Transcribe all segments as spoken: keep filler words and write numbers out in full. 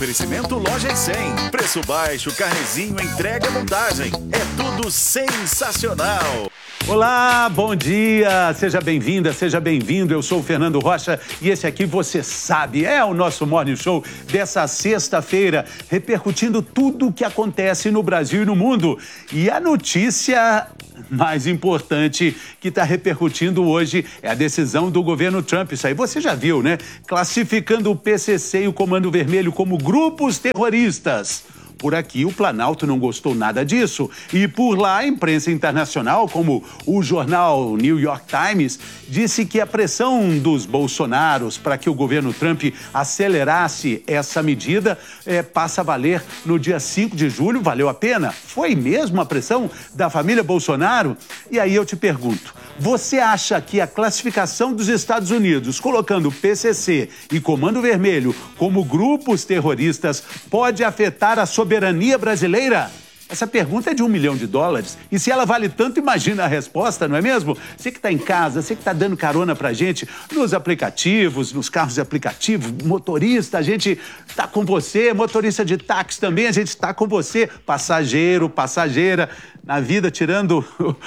Oferecimento Loja cem. Preço baixo, carnezinho, entrega e montagem. É tudo sensacional. Olá, bom dia, seja bem-vinda, seja bem-vindo, eu sou o Fernando Rocha e esse aqui, você sabe, é o nosso Morning Show dessa sexta-feira, repercutindo tudo o que acontece no Brasil e no mundo. E a notícia mais importante que está repercutindo hoje é a decisão do governo Trump, isso aí você já viu, né? Classificando o P C C e o Comando Vermelho como grupos terroristas. Por aqui, o Planalto não gostou nada disso. E por lá, a imprensa internacional, como o jornal New York Times, disse que a pressão dos bolsonaros para que o governo Trump acelerasse essa medida é, passa a valer no dia cinco de julho. Valeu a pena? Foi mesmo a pressão da família Bolsonaro? E aí eu te pergunto, você acha que a classificação dos Estados Unidos, colocando P C C e Comando Vermelho como grupos terroristas, pode afetar a soberania brasileira? Essa pergunta é de um milhão de dólares. E se ela vale tanto, imagina a resposta, não é mesmo? Você que está em casa, você que está dando carona pra gente nos aplicativos, nos carros de aplicativo, motorista, a gente está com você, motorista de táxi também, a gente está com você, passageiro, passageira. Na vida, tirando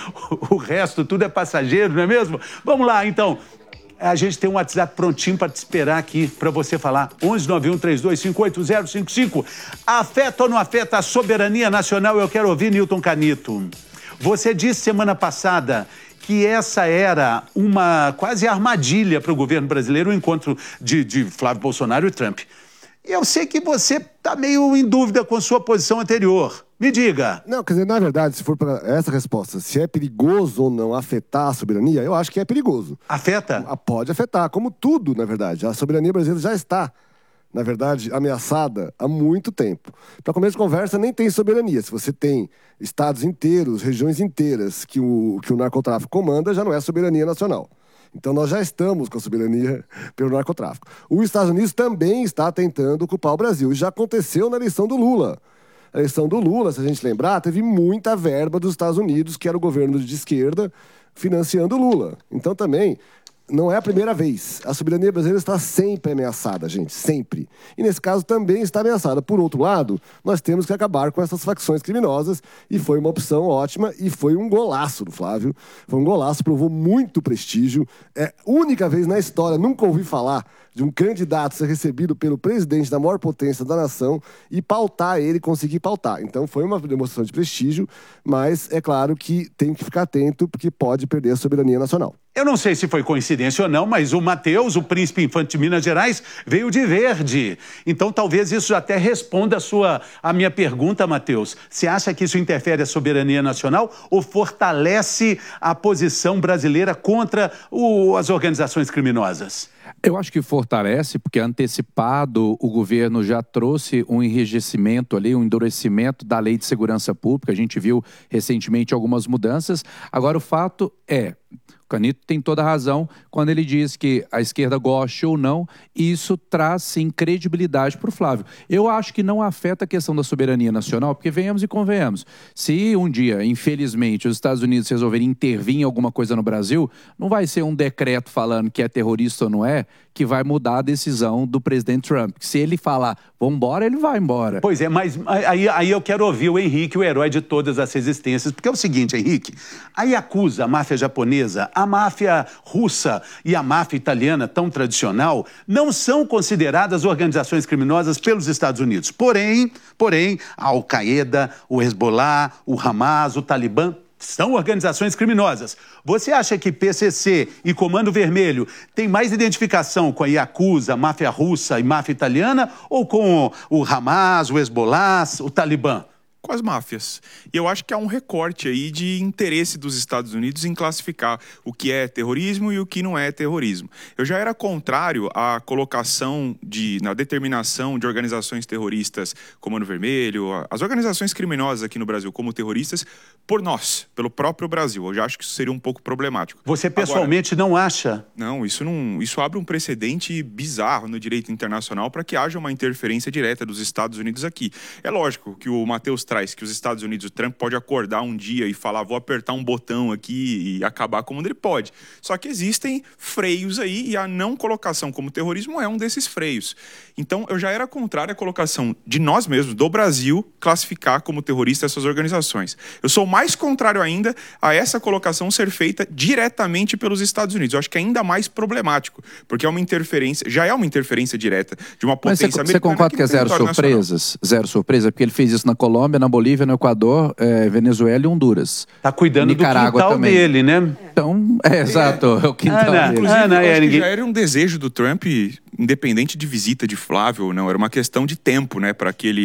o resto, tudo é passageiro, não é mesmo? Vamos lá, então. A gente tem um WhatsApp prontinho para te esperar aqui, para você falar. onze nove um três dois cinco oito zero cinco cinco. Afeta ou não afeta a soberania nacional? Eu quero ouvir, Newton Canito. Você disse semana passada que essa era uma quase armadilha para o governo brasileiro, o encontro de, de Flávio Bolsonaro e Trump. E eu sei que você está meio em dúvida com sua posição anterior. Me diga. Não, quer dizer, na verdade, se for para essa resposta, se é perigoso ou não afetar a soberania, eu acho que é perigoso. Afeta? Pode afetar, como tudo, na verdade. A soberania brasileira já está, na verdade, ameaçada há muito tempo. Para começo de conversa, nem tem soberania. Se você tem estados inteiros, regiões inteiras que o, que o narcotráfico comanda, já não é soberania nacional. Então, nós já estamos com a soberania pelo narcotráfico. Os Estados Unidos também está tentando ocupar o Brasil. E já aconteceu na eleição do Lula. A eleição do Lula, se a gente lembrar, teve muita verba dos Estados Unidos, que era o governo de esquerda, financiando o Lula. Então, também, não é a primeira vez. A soberania brasileira está sempre ameaçada, gente, sempre. E, nesse caso, também está ameaçada. Por outro lado, nós temos que acabar com essas facções criminosas, e foi uma opção ótima, e foi um golaço do Flávio. Foi um golaço, provou muito prestígio. É a única vez na história, nunca ouvi falar de um candidato ser recebido pelo presidente da maior potência da nação e pautar ele, conseguir pautar. Então, foi uma demonstração de prestígio, mas é claro que tem que ficar atento, porque pode perder a soberania nacional. Eu não sei se foi coincidência ou não, mas o Matheus, o príncipe infante de Minas Gerais, veio de verde. Então, talvez isso até responda a, sua, a minha pergunta, Matheus. Você acha que isso interfere a soberania nacional ou fortalece a posição brasileira contra o, as organizações criminosas? Eu acho que fortalece, porque antecipado o governo já trouxe um enrijecimento ali, um endurecimento da Lei de Segurança Pública. A gente viu recentemente algumas mudanças. Agora, o fato é, o Canito tem toda a razão quando ele diz que a esquerda goste ou não, isso traz, sim, credibilidade para o Flávio. Eu acho que não afeta a questão da soberania nacional, porque venhamos e convenhamos. Se um dia, infelizmente, os Estados Unidos resolverem intervir em alguma coisa no Brasil, não vai ser um decreto falando que é terrorista ou não é, que vai mudar a decisão do presidente Trump. Se ele falar, vamos embora, ele vai embora. Pois é, mas aí, aí eu quero ouvir o Henrique, o herói de todas as resistências, porque é o seguinte, Henrique, a Yakuza, a máfia japonesa, a máfia russa e a máfia italiana, tão tradicional, não são consideradas organizações criminosas pelos Estados Unidos. Porém, porém, a Al-Qaeda, o Hezbollah, o Hamas, o Talibã, são organizações criminosas. Você acha que P C C e Comando Vermelho têm mais identificação com a Yakuza, a máfia russa e máfia italiana ou com o Hamas, o Hezbollah, o Talibã? Com as máfias. E eu acho que há um recorte aí de interesse dos Estados Unidos em classificar o que é terrorismo e o que não é terrorismo. Eu já era contrário à colocação, de, na determinação de organizações terroristas, Comando Vermelho, as organizações criminosas aqui no Brasil como terroristas, por nós, pelo próprio Brasil. Eu já acho que isso seria um pouco problemático. Você pessoalmente Agora, não acha? Não, isso não, isso abre um precedente bizarro no direito internacional para que haja uma interferência direta dos Estados Unidos aqui. É lógico que o Matheus atrás que os Estados Unidos, o Trump pode acordar um dia e falar, vou apertar um botão aqui e acabar com o mundo, ele pode. Só que existem freios aí e a não colocação como terrorismo é um desses freios. Então, eu já era contrário à colocação de nós mesmos, do Brasil, classificar como terrorista essas organizações. Eu sou mais contrário ainda a essa colocação ser feita diretamente pelos Estados Unidos. Eu acho que é ainda mais problemático, porque é uma interferência, já é uma interferência direta de uma potência Mas você, americana. você concorda que é zero surpresas? Nacional. Zero surpresa, porque ele fez isso na Colômbia, na Bolívia, no Equador, é, Venezuela e Honduras. Tá cuidando Nicarágua do quintal também. dele, né? Então, é, é exato, é o quintal Ana, dele. Inclusive, Ana, eu acho é, que ninguém... já era um desejo do Trump, independente de visita de Flávio ou não, era uma questão de tempo, né, para que ele